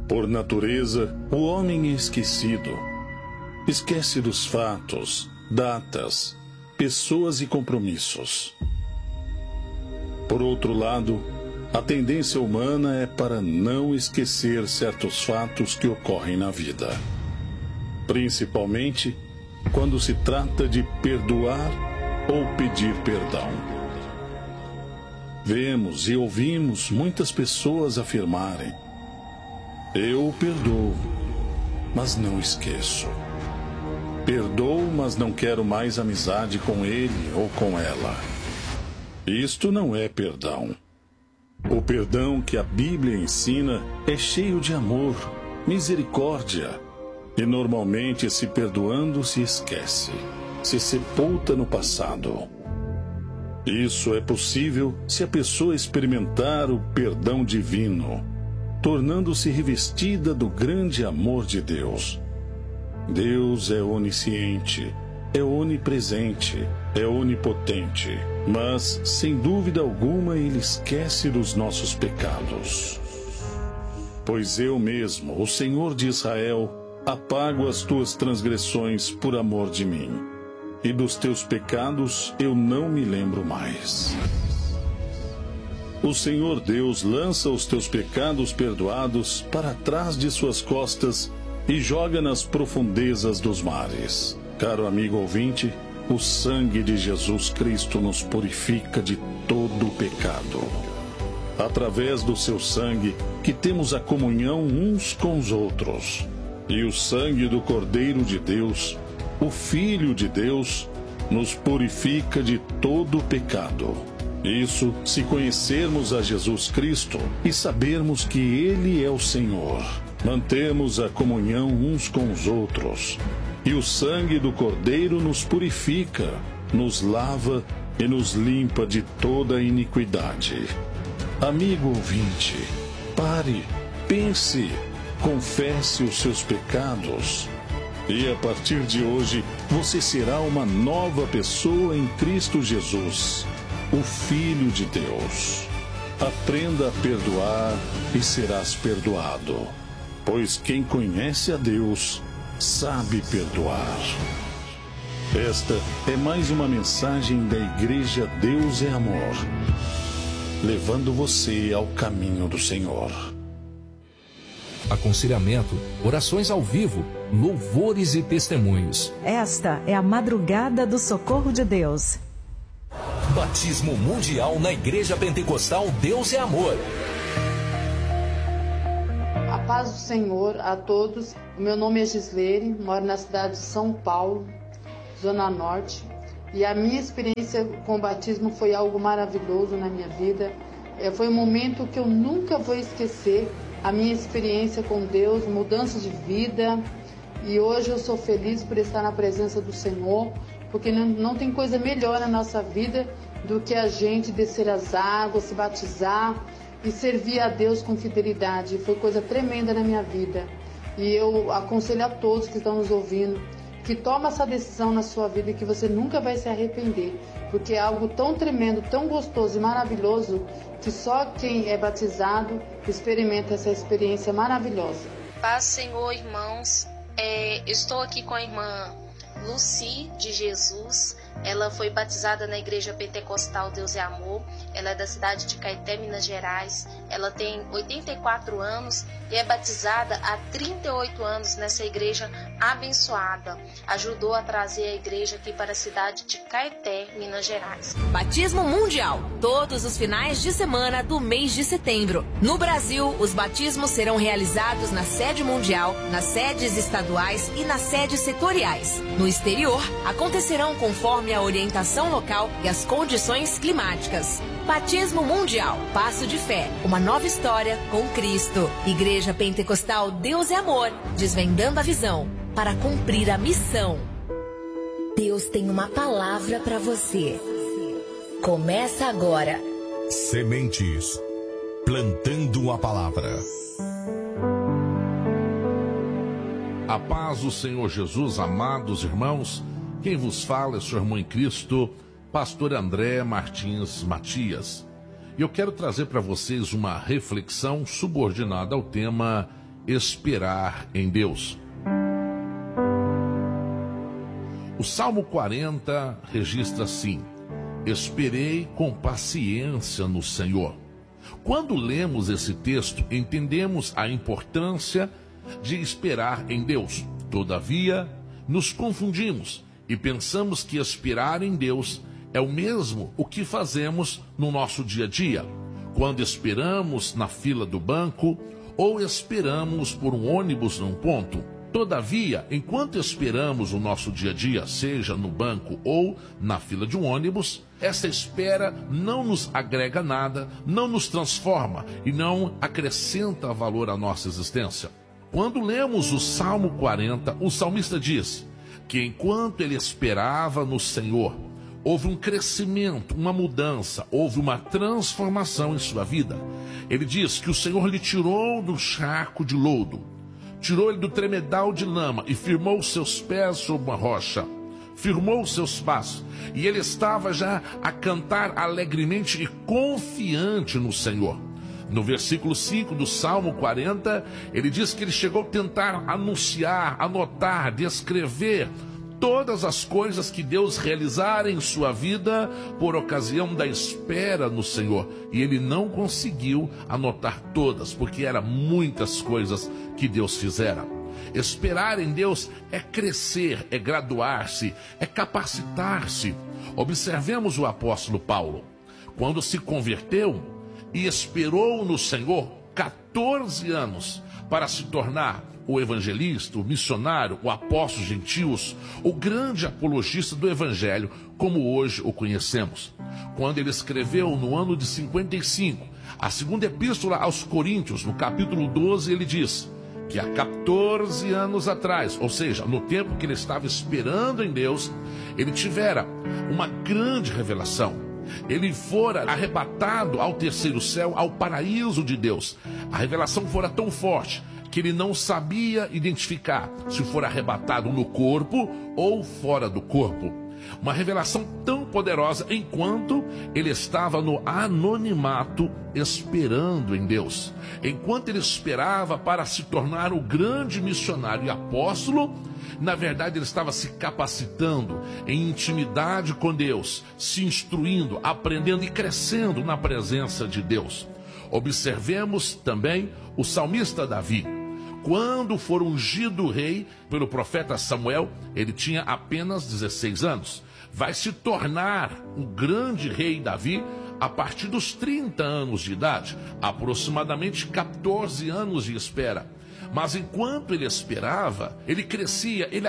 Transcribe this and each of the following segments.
Por natureza, o homem é esquecido. Esquece dos fatos, datas, pessoas e compromissos. Por outro lado, a tendência humana é para não esquecer certos fatos que ocorrem na vida. Principalmente quando se trata de perdoar ou pedir perdão. Vemos e ouvimos muitas pessoas afirmarem: eu perdoo, mas não esqueço. Perdoo, mas não quero mais amizade com ele ou com ela. Isto não é perdão. O perdão que a Bíblia ensina é cheio de amor, misericórdia, e normalmente, se perdoando, se esquece, se sepulta no passado. Isso é possível se a pessoa experimentar o perdão divino, tornando-se revestida do grande amor de Deus. Deus é onisciente, é onipresente, é onipotente, mas, sem dúvida alguma, Ele esquece dos nossos pecados. Pois eu mesmo, o Senhor de Israel, apago as tuas transgressões por amor de mim, e dos teus pecados eu não me lembro mais. O Senhor Deus lança os teus pecados perdoados para trás de suas costas e joga nas profundezas dos mares. Caro amigo ouvinte, o sangue de Jesus Cristo nos purifica de todo o pecado. Através do seu sangue que temos a comunhão uns com os outros. E o sangue do Cordeiro de Deus, o Filho de Deus, nos purifica de todo o pecado. Isso se conhecermos a Jesus Cristo e sabermos que Ele é o Senhor. Mantemos a comunhão uns com os outros. E o sangue do Cordeiro nos purifica, nos lava e nos limpa de toda iniquidade. Amigo ouvinte, pare, pense, confesse os seus pecados. E a partir de hoje, você será uma nova pessoa em Cristo Jesus, o Filho de Deus. Aprenda a perdoar e serás perdoado, pois quem conhece a Deus sabe perdoar. Esta é mais uma mensagem da Igreja Deus é Amor, levando você ao caminho do Senhor. Aconselhamento, orações ao vivo, louvores e testemunhos. Esta é a madrugada do socorro de Deus. Batismo mundial na Igreja Pentecostal Deus é Amor. A paz do Senhor a todos. O meu nome é Gislene, moro na cidade de São Paulo, Zona Norte. E a minha experiência com o batismo foi algo maravilhoso na minha vida. Foi um momento que eu nunca vou esquecer. A minha experiência com Deus, mudança de vida. E hoje eu sou feliz por estar na presença do Senhor, porque não tem coisa melhor na nossa vida do que a gente descer as águas, se batizar e servir a Deus com fidelidade. Foi coisa tremenda na minha vida. E eu aconselho a todos que estão nos ouvindo que tome essa decisão na sua vida e que você nunca vai se arrepender, porque é algo tão tremendo, tão gostoso e maravilhoso que só quem é batizado experimenta essa experiência maravilhosa. Paz, Senhor, irmãos. Estou aqui com a irmã Lucy de Jesus. Ela foi batizada na Igreja Pentecostal Deus é Amor. Ela é da cidade de Caeté, Minas Gerais. Ela tem 84 anos e é batizada há 38 anos nessa igreja abençoada. Ajudou a trazer a igreja aqui para a cidade de Caeté, Minas Gerais. Batismo mundial, todos os finais de semana do mês de setembro. No Brasil, os batismos serão realizados na sede mundial, nas sedes estaduais e nas sedes setoriais. No exterior, acontecerão conforme a orientação local e as condições climáticas. Batismo mundial, passo de fé, uma nova história com Cristo. Igreja Pentecostal Deus é Amor, desvendando a visão para cumprir a missão. Deus tem uma palavra para você. Começa agora. Sementes, plantando a palavra. A paz do Senhor Jesus, amados irmãos. Quem vos fala é seu irmão em Cristo, pastor André Martins Matias. E eu quero trazer para vocês uma reflexão subordinada ao tema esperar em Deus. O Salmo 40 registra assim: esperei com paciência no Senhor. Quando lemos esse texto, entendemos a importância de esperar em Deus. Todavia, nos confundimos e pensamos que esperar em Deus é o mesmo o que fazemos no nosso dia a dia, quando esperamos na fila do banco ou esperamos por um ônibus num ponto. Todavia, enquanto esperamos o nosso dia a dia, seja no banco ou na fila de um ônibus, essa espera não nos agrega nada, não nos transforma e não acrescenta valor à nossa existência. Quando lemos o Salmo 40, o salmista diz que enquanto ele esperava no Senhor, houve um crescimento, uma mudança, houve uma transformação em sua vida. Ele diz que o Senhor lhe tirou do charco de lodo, tirou ele do tremedal de lama e firmou seus pés sobre uma rocha, firmou seus passos, e ele estava já a cantar alegremente e confiante no Senhor. No versículo 5 do Salmo 40, ele diz que ele chegou a tentar anunciar, anotar, descrever todas as coisas que Deus realizara em sua vida por ocasião da espera no Senhor. E ele não conseguiu anotar todas, porque eram muitas coisas que Deus fizera. Esperar em Deus é crescer, é graduar-se, é capacitar-se. Observemos o apóstolo Paulo. Quando se converteu e esperou no Senhor 14 anos para se tornar o evangelista, o missionário, o apóstolo gentios, o grande apologista do evangelho, como hoje o conhecemos. Quando ele escreveu no ano de 55, a segunda epístola aos Coríntios, no capítulo 12, ele diz que há 14 anos atrás, ou seja, no tempo que ele estava esperando em Deus, ele tivera uma grande revelação. Ele fora arrebatado ao terceiro céu, ao paraíso de Deus. A revelação fora tão forte que ele não sabia identificar se for arrebatado no corpo ou fora do corpo. Uma revelação tão poderosa enquanto ele estava no anonimato esperando em Deus. Enquanto ele esperava para se tornar o grande missionário e apóstolo, na verdade ele estava se capacitando em intimidade com Deus, se instruindo, aprendendo e crescendo na presença de Deus. Observemos também o salmista Davi. Quando for ungido rei pelo profeta Samuel, ele tinha apenas 16 anos. Vai se tornar um grande rei Davi a partir dos 30 anos de idade, aproximadamente 14 anos de espera. Mas enquanto ele esperava, ele crescia, ele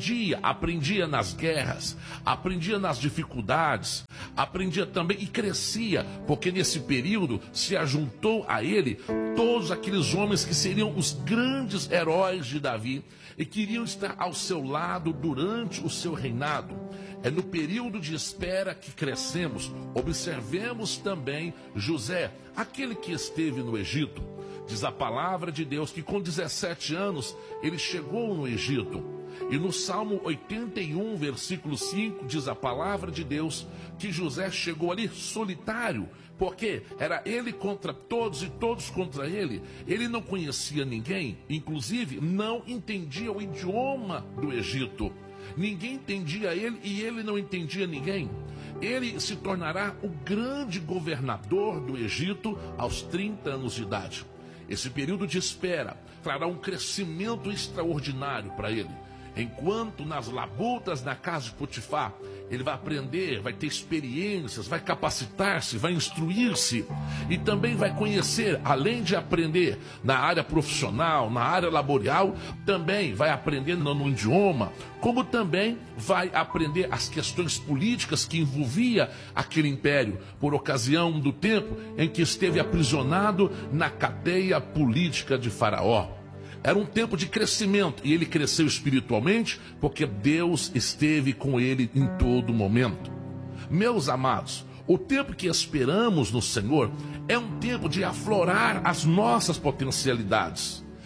aprendia nas guerras, aprendia nas dificuldades, aprendia também e crescia, porque nesse período se ajuntou a ele todos aqueles homens que seriam os grandes heróis de Davi e queriam estar ao seu lado durante o seu reinado. É no período de espera que crescemos. Observemos também José, aquele que esteve no Egito. Diz a palavra de Deus que com 17 anos ele chegou no Egito. E no Salmo 81, versículo 5, diz a palavra de Deus que José chegou ali solitário, porque era ele contra todos e todos contra ele. Ele não conhecia ninguém, inclusive não entendia o idioma do Egito. Ninguém entendia ele e ele não entendia ninguém. Ele se tornará o grande governador do Egito aos 30 anos de idade. Esse período de espera trará um crescimento extraordinário para ele. Enquanto nas labutas na casa de Potifar, ele vai aprender, vai ter experiências, vai capacitar-se, vai instruir-se e também vai conhecer, além de aprender na área profissional, na área laboral, também vai aprender no idioma, como também vai aprender as questões políticas que envolvia aquele império, por ocasião do tempo em que esteve aprisionado na cadeia política de Faraó. Era um tempo de crescimento e ele cresceu espiritualmente porque Deus esteve com ele em todo momento. Meus amados, o tempo que esperamos no Senhor é um tempo de aflorar as nossas potencialidades.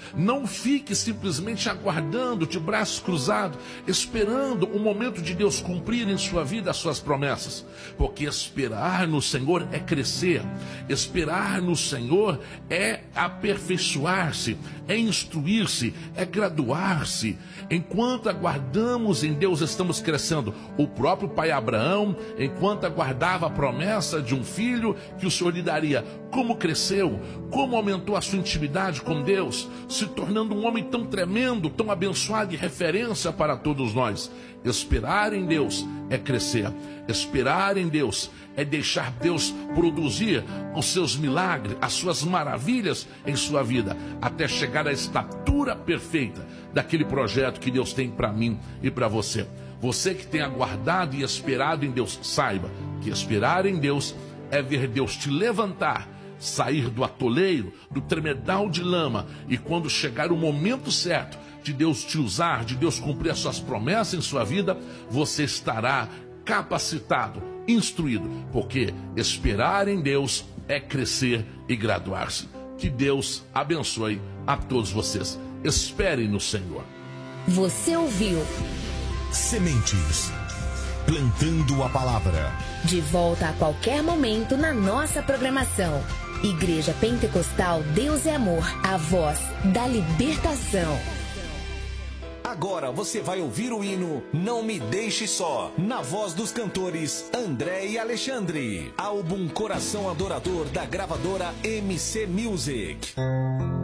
Não fique simplesmente aguardando, de braços cruzados, esperando o momento de Deus cumprir em sua vida as suas promessas. Porque esperar no Senhor é crescer. Esperar no Senhor é aperfeiçoar-se, é instruir-se, é graduar-se. Enquanto aguardamos em Deus, estamos crescendo. O próprio pai Abraão, enquanto aguardava a promessa de um filho que o Senhor lhe daria, como cresceu, como aumentou a sua intimidade com Deus, se tornando um homem tão tremendo, tão abençoado e referência para todos nós. Esperar em Deus é crescer. Esperar em Deus é deixar Deus produzir os seus milagres, as suas maravilhas em sua vida, até chegar à estatura perfeita daquele projeto que Deus tem para mim e para você. Você que tem aguardado e esperado em Deus, saiba que esperar em Deus é ver Deus te levantar, sair do atoleiro, do tremedal de lama, e quando chegar o momento certo de Deus te usar, de Deus cumprir as suas promessas em sua vida, você estará capacitado, instruído, porque esperar em Deus é crescer e graduar-se. Que Deus abençoe a todos vocês. Esperem no Senhor. Você ouviu Sementes, plantando a palavra. De volta a qualquer momento na nossa programação. Igreja Pentecostal Deus é Amor, a voz da libertação. Agora você vai ouvir o hino Não Me Deixe Só, na voz dos cantores André e Alexandre. Álbum Coração Adorador da gravadora MC Music.